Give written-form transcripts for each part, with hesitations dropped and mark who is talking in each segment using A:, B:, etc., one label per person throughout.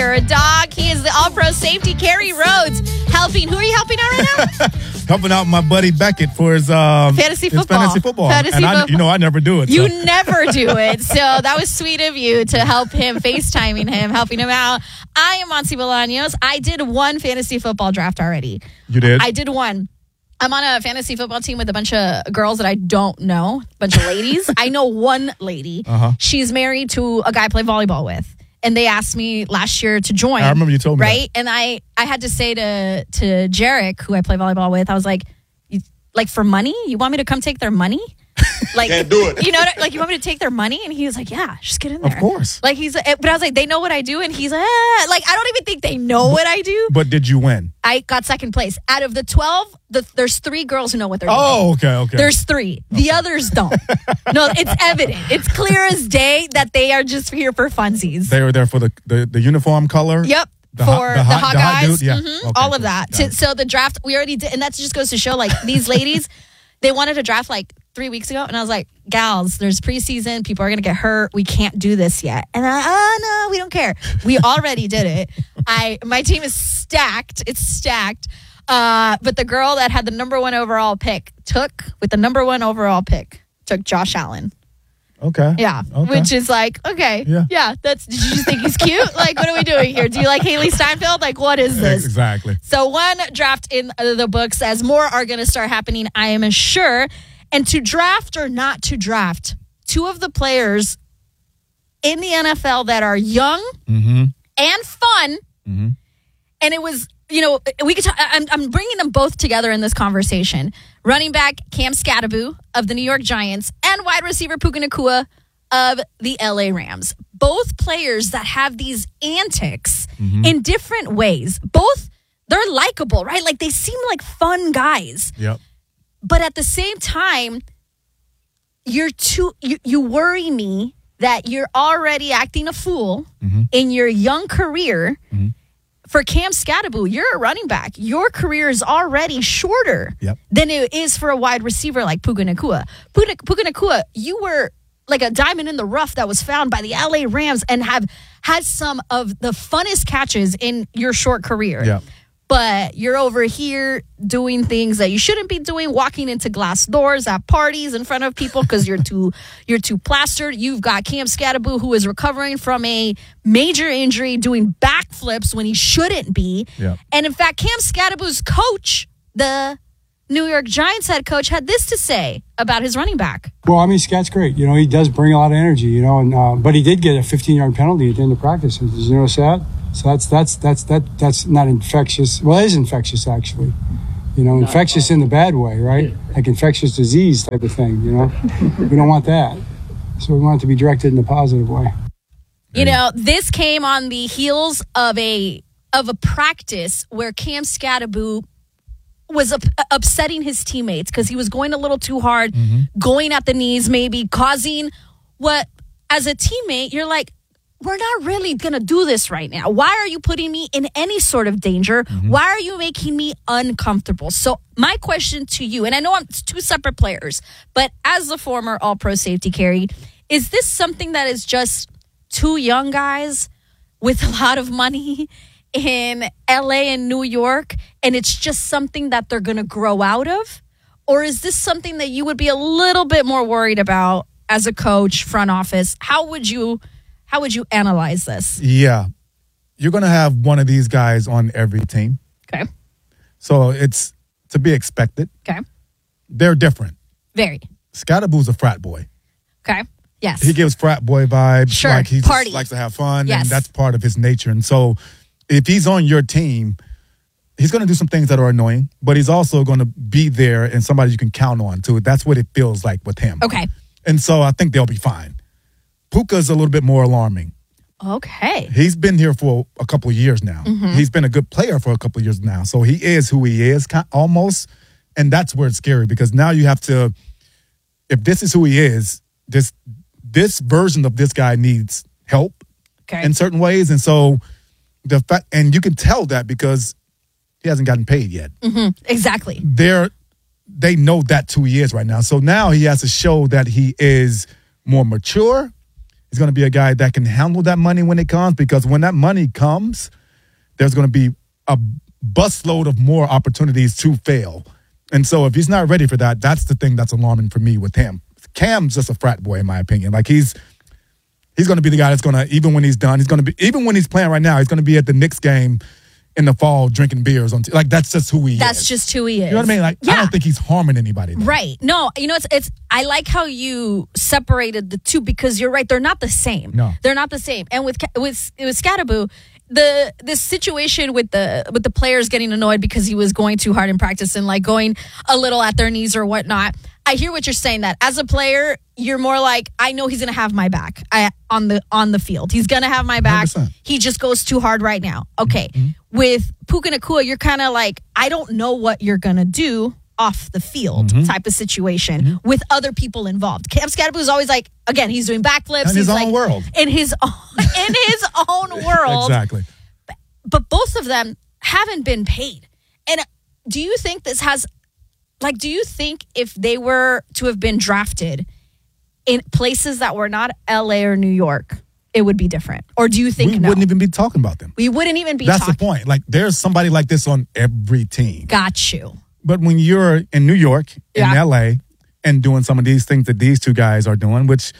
A: You're a dog. He is the all-pro safety, Kerry Rhodes, helping. Who are you helping out right now?
B: Helping out my buddy Beckett for his
A: fantasy football.
B: I never do it.
A: You never do it. So that was sweet of you to help him, FaceTiming him, helping him out. I am Monty Bolaños. I did one fantasy football draft already.
B: You did?
A: I did one. I'm on a fantasy football team with a bunch of girls that I don't know, a bunch of ladies. I know one lady. She's married to a guy I play volleyball with. And they asked me last year to join.
B: I remember you told me
A: right? That. And I had to say to Jarek, who I play volleyball with, I was like, for money? You want me to come take their money? Like,
C: can't do it.
A: You know, like, you want me to take their money? And he was like, yeah, just get in there.
B: Of course.
A: Like, but I was like, they know what I do? And he's like, like, I don't even think they know what I do.
B: But did you win?
A: I got second place. Out of the 12, there's 3 girls who know what they're doing.
B: Oh, okay.
A: There's 3. The others don't. No, it's evident. It's clear as day that they are just here for funsies.
B: They were there for the uniform color?
A: Yep. The hot guys.
B: Dude? Yeah.
A: Okay, all of that. So the draft, we already did. And that just goes to show, like, these ladies, they wanted to draft, like, 3 weeks ago. And I was like, gals, there's preseason. People are going to get hurt. We can't do this yet. And no, we don't care. We already did it. My team is stacked. It's stacked. But the girl that had the number 1 overall pick took Josh Allen.
B: Okay.
A: Yeah.
B: Okay.
A: Which is like, okay. Yeah. Did you just think he's cute? Like, what are we doing here? Do you like Haley Steinfeld? Like, what is this?
B: Exactly.
A: So one draft in the books, as more are going to start happening, I am sure. And to draft or not to draft, 2 of the players in the NFL that are young and fun. And it was, we could. I'm bringing them both together in this conversation. Running back Cam Skattebo of the New York Giants and wide receiver Puka Nacua of the LA Rams. Both players that have these antics in different ways. Both, they're likable, right? Like, they seem like fun guys.
B: Yep.
A: But at the same time, you worry me that you're already acting a fool in your young career. For Cam Skattebo, you're a running back. Your career is already shorter than it is for a wide receiver like Puka Nacua. Puka Nacua, you were like a diamond in the rough that was found by the LA Rams and have had some of the funnest catches in your short career.
B: Yep.
A: But you're over here doing things that you shouldn't be doing, walking into glass doors at parties in front of people because you're too plastered. You've got Cam Skattebo, who is recovering from a major injury, doing backflips when he shouldn't be.
B: Yep.
A: And in fact, Cam Skattebo's coach, the New York Giants head coach, had this to say about his running back.
D: Well, I mean, Scat's great. He does bring a lot of energy, and but he did get a 15-yard penalty at the end of practice. Did you notice that? So that's not infectious. Well, it is infectious, actually. Infectious in the bad way, right? Like infectious disease type of thing, We don't want that. So we want it to be directed in a positive way.
A: This came on the heels of a practice where Cam Skattebo was upsetting his teammates because he was going a little too hard, going at the knees, maybe causing what, as a teammate, you're like, we're not really going to do this right now. Why are you putting me in any sort of danger? Why are you making me uncomfortable? So my question to you, and I know it's 2 separate players, but as the former all-pro safety, Kerry, is this something that is just 2 young guys with a lot of money in LA and New York, and it's just something that they're going to grow out of? Or is this something that you would be a little bit more worried about as a coach, front office? How would you analyze this?
B: Yeah. You're going to have one of these guys on every team.
A: Okay.
B: So it's to be expected.
A: Okay.
B: They're different.
A: Very.
B: Skattebo's a frat boy.
A: Okay. Yes.
B: He gives frat boy vibes.
A: Sure.
B: Like he
A: Party.
B: just likes to have fun.
A: Yes.
B: And that's part of his nature. And so if he's on your team, he's going to do some things that are annoying, but he's also going to be there and somebody you can count on too. That's what it feels like with him.
A: Okay.
B: And so I think they'll be fine. Puka's a little bit more alarming.
A: Okay.
B: He's been here for a couple of years now. He's been a good player for a couple of years now. So he is who he is, almost. And that's where it's scary because now you have to, if this is who he is, this version of this guy needs help in certain ways. And so and you can tell that because he hasn't gotten paid yet.
A: Exactly.
B: They know that's who he is right now. So now he has to show that he is more mature He's going to be a guy that can handle that money when it comes, because when that money comes, there's going to be a busload of more opportunities to fail. And so if he's not ready for that, that's the thing that's alarming for me with him. Cam's just a frat boy, in my opinion. Like, he's going to be the guy that's going to, even when he's done, even when he's playing right now, he's going to be at the Knicks game in the fall drinking beers. Like, that's just who he is.
A: That's just who he is.
B: You know what I mean? Like, I don't think he's harming anybody, though.
A: Right. No, it's I like how you separated the two, because you're right. They're not the same.
B: No.
A: They're not the same. And with Skattebo, this situation with the players getting annoyed because he was going too hard in practice and like going a little at their knees or whatnot. I hear what you're saying, that as a player, you're more like, I know he's going to have my back on the field. He's going to have my back.
B: 100%.
A: He just goes too hard right now. Okay. Mm-hmm. With Puka Nacua, you're kind of like, I don't know what you're going to do off the field type of situation with other people involved. Cam Skattebo is always like, again, he's doing backflips.
B: In his own world.
A: In his own world.
B: Exactly.
A: But both of them haven't been paid. And do you think this has... Like, do you think if they were to have been drafted in places that were not LA or New York, it would be different? Or do you think
B: we wouldn't even be talking about them?
A: We wouldn't even be
B: That's the point. Like, there's somebody like this on every team.
A: Got you.
B: But when you're in New York, in LA, and doing some of these things that these two guys are doing, which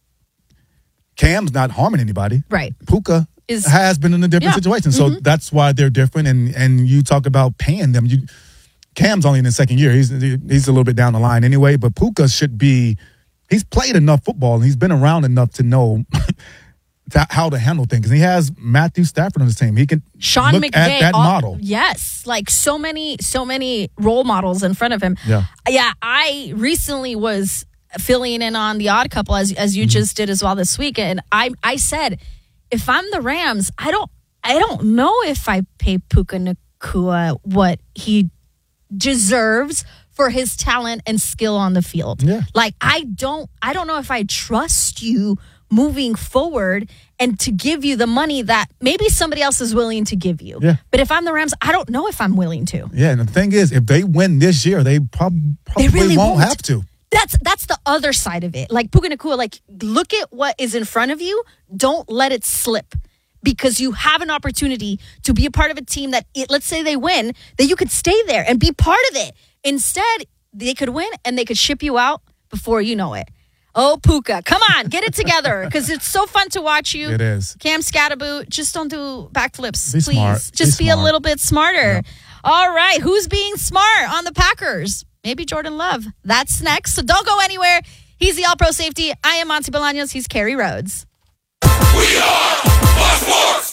B: Cam's not harming anybody.
A: Right.
B: Puka has been in a different situation. So that's why they're different. And you talk about paying them. Cam's only in his second year. He's a little bit down the line anyway, but Puka should be, he's played enough football and he's been around enough to know how to handle things. And he has Matthew Stafford on his team. He can
A: Sean
B: look
A: McVay,
B: at that model.
A: Yes. Like so many role models in front of him.
B: Yeah.
A: Yeah. I recently was filling in on The Odd Couple as you just did as well this week. And I said, if I'm the Rams, I don't know if I pay Puka Nacua what he deserves for his talent and skill on the field.
B: Yeah.
A: Like I don't know if I trust you moving forward and to give you the money that maybe somebody else is willing to give you.
B: Yeah.
A: But if I'm the Rams, I don't know if I'm willing to.
B: Yeah, and the thing is, if they win this year, they probably
A: really
B: won't have to.
A: That's the other side of it. Like Puka Nacua, like look at what is in front of you. Don't let it slip. Because you have an opportunity to be a part of a team that, let's say they win, that you could stay there and be part of it. Instead, they could win and they could ship you out before you know it. Oh, Puka, come on, get it together. Because it's so fun to watch you.
B: It is.
A: Cam Skattebo, just don't do backflips,
B: be
A: please.
B: Smart.
A: Just be a
B: smart.
A: little bit smarter.
B: Yeah.
A: All right, who's being smart on the Packers? Maybe Jordan Love. That's next. So don't go anywhere. He's the All-Pro Safety. I am Monty Bolaños. He's Kerry Rhodes.
C: We are Sports.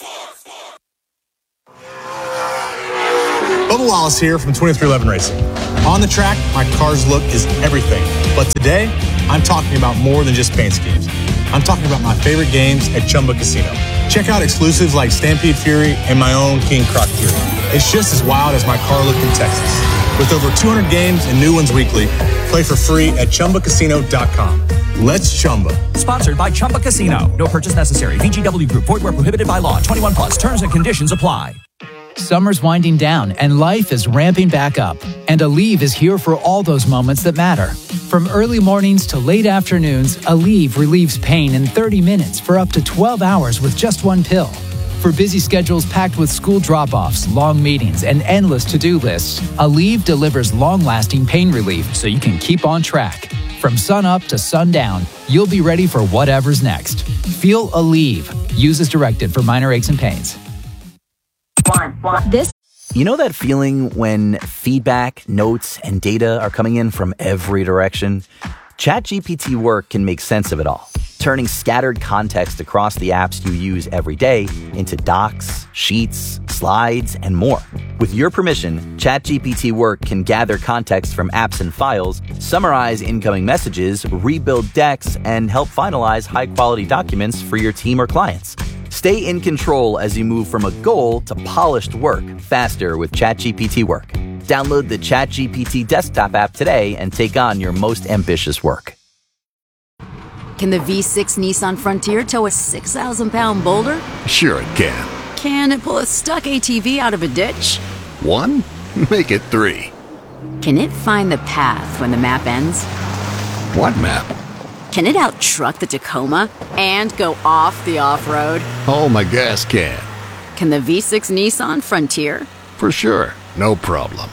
E: Bubba Wallace here from 2311 Racing. On the track, my car's look is everything. But today, I'm talking about more than just paint schemes. I'm talking about my favorite games at Chumba Casino. Check out exclusives like Stampede Fury and my own King Croc Fury. It's just as wild as my car look in Texas. With over 200 games and new ones weekly, play for free at ChumbaCasino.com. Let's Chumba.
F: Sponsored by Chumba Casino. No purchase necessary. VGW Group. Void where prohibited by law. 21 plus. Terms and conditions apply.
G: Summer's winding down and life is ramping back up. And Aleve is here for all those moments that matter. From early mornings to late afternoons, Aleve relieves pain in 30 minutes for up to 12 hours with just one pill. For busy schedules packed with school drop-offs, long meetings, and endless to-do lists, Aleve delivers long-lasting pain relief so you can keep on track. From sun-up to sundown, you'll be ready for whatever's next. Feel Aleve. Use as directed for minor aches and pains.
H: You know that feeling when feedback, notes, and data are coming in from every direction? ChatGPT Work can make sense of it all, turning scattered context across the apps you use every day into docs, sheets, slides, and more. With your permission, ChatGPT Work can gather context from apps and files, summarize incoming messages, rebuild decks, and help finalize high-quality documents for your team or clients. Stay in control as you move from a goal to polished work faster with ChatGPT Work. Download the ChatGPT desktop app today and take on your most ambitious work.
I: Can the V6 Nissan Frontier tow a 6,000-pound boulder?
C: Sure it can.
I: Can it pull a stuck ATV out of a ditch?
C: 1? Make it 3.
I: Can it find the path when the map ends?
C: What map?
I: Can it out-truck the Tacoma and go off the off-road?
C: Oh, my gas can.
I: Can the V6 Nissan Frontier?
C: For sure. No problem.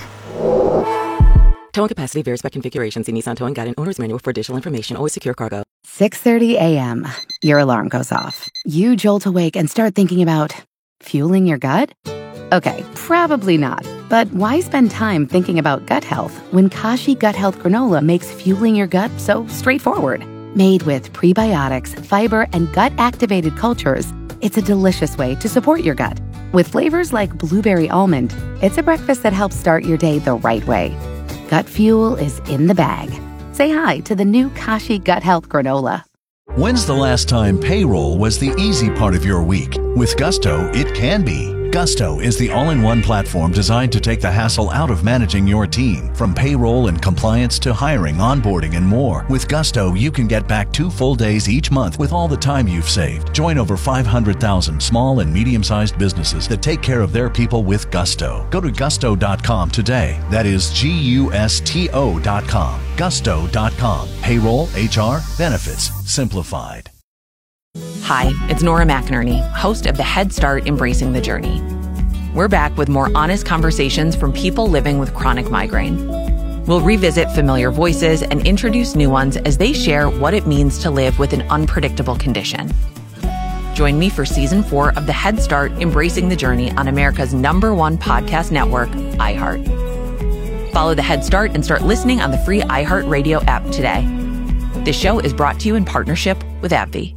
J: Towing capacity varies by configuration. See Nissan Towing Guide and Owner's Manual for additional information. Always secure cargo.
K: 6:30 a.m. Your alarm goes off. You jolt awake and start thinking about fueling your gut? Okay, probably not. But why spend time thinking about gut health when Kashi Gut Health Granola makes fueling your gut so straightforward? Made with prebiotics, fiber, and gut-activated cultures, it's a delicious way to support your gut. With flavors like blueberry almond, it's a breakfast that helps start your day the right way. Gut fuel is in the bag. Say hi to the new Kashi Gut Health Granola.
L: When's the last time payroll was the easy part of your week? With Gusto, it can be. Gusto is the all-in-one platform designed to take the hassle out of managing your team. From payroll and compliance to hiring, onboarding, and more. With Gusto, you can get back 2 full days each month with all the time you've saved. Join over 500,000 small and medium-sized businesses that take care of their people with Gusto. Go to gusto.com today. That is GUSTO.com. Gusto.com. Payroll, HR, benefits, simplified.
M: Hi, it's Nora McInerney, host of the Head Start Embracing the Journey. We're back with more honest conversations from people living with chronic migraine. We'll revisit familiar voices and introduce new ones as they share what it means to live with an unpredictable condition. Join me for Season 4 of the Head Start Embracing the Journey on America's #1 podcast network, iHeart. Follow the Head Start and start listening on the free iHeartRadio app today. This show is brought to you in partnership with AbbVie.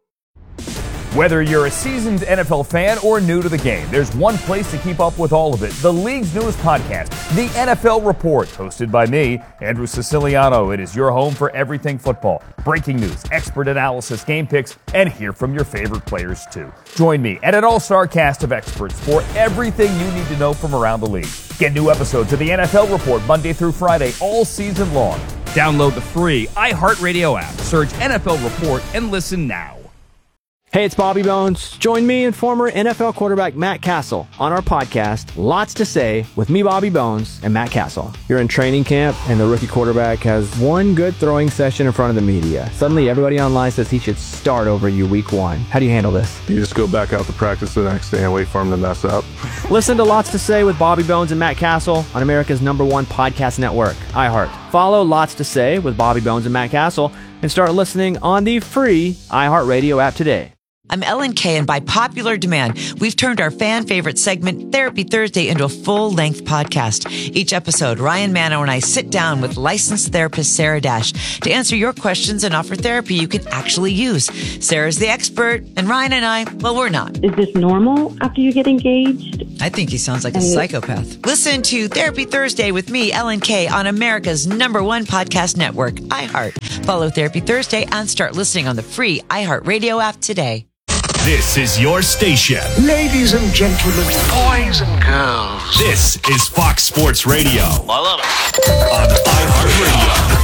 N: Whether you're a seasoned NFL fan or new to the game, there's one place to keep up with all of it. The league's newest podcast, The NFL Report, hosted by me, Andrew Siciliano. It is your home for everything football. Breaking news, expert analysis, game picks, and hear from your favorite players too. Join me and an all-star cast of experts for everything you need to know from around the league. Get new episodes of The NFL Report Monday through Friday all season long. Download the free iHeartRadio app, search NFL Report, and listen now.
O: Hey, it's Bobby Bones. Join me and former NFL quarterback Matt Castle on our podcast, Lots to Say, with me, Bobby Bones, and Matt Castle. You're in training camp, and the rookie quarterback has one good throwing session in front of the media. Suddenly, everybody online says he should start over you week 1. How do you handle this?
P: You just go back out to practice the next day and wait for him to mess up.
O: Listen to Lots to Say with Bobby Bones and Matt Castle on America's #1 podcast network, iHeart. Follow Lots to Say with Bobby Bones and Matt Castle and start listening on the free iHeartRadio app today.
Q: I'm Ellen Kay, and by popular demand, we've turned our fan favorite segment, Therapy Thursday, into a full-length podcast. Each episode, Ryan Manno and I sit down with licensed therapist Sarah Dash to answer your questions and offer therapy you can actually use. Sarah's the expert, and Ryan and I, well, we're not.
R: Is this normal after you get engaged?
Q: I think he sounds like a psychopath. Listen to Therapy Thursday with me, Ellen Kay, on America's #1 podcast network, iHeart. Follow Therapy Thursday and start listening on the free iHeartRadio app today.
S: This is your station.
C: Ladies and gentlemen, boys and girls.
S: This is Fox Sports Radio.
C: I love it.
S: On iHeartRadio.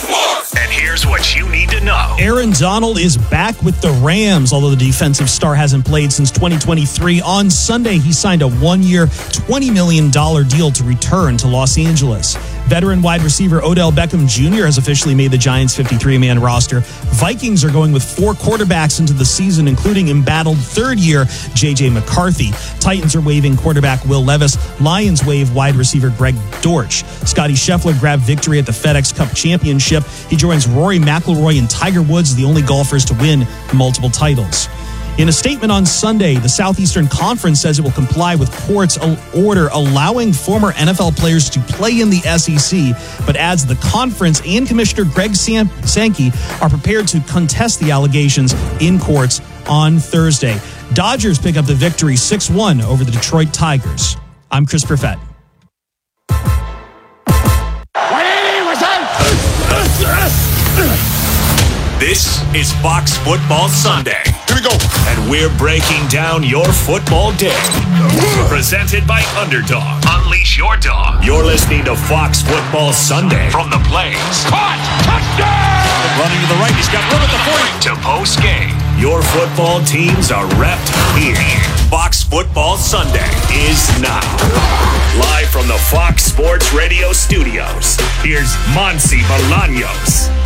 S: And here's what you need to know.
T: Aaron Donald is back with the Rams, although the defensive star hasn't played since 2023. On Sunday, he signed a 1-year, $20 million deal to return to Los Angeles. Veteran wide receiver Odell Beckham Jr. has officially made the Giants' 53-man roster. Vikings are going with 4 quarterbacks into the season, including embattled third-year J.J. McCarthy. Titans are waiving quarterback Will Levis. Lions waive wide receiver Greg Dortch. Scotty Scheffler grabbed victory at the FedEx Cup Championship. He joins Rory McIlroy and Tiger Woods, the only golfers to win multiple titles. In a statement on Sunday, the Southeastern Conference says it will comply with court's order allowing former NFL players to play in the SEC, but adds the conference and Commissioner Greg Sankey are prepared to contest the allegations in courts on Thursday. Dodgers pick up the victory 6-1 over the Detroit Tigers. I'm Chris Perfett.
S: This is Fox Football Sunday. Here we go. And we're breaking down your football day. Presented by Underdog. Unleash your dog. You're listening to Fox Football Sunday from the Blaze. Caught! Touchdown! Running to the right. He's got room at the 40. To post game. Your football teams are repped here. Fox Football Sunday is now. Live from the Fox Sports Radio studios. Here's Monsi Bolaños.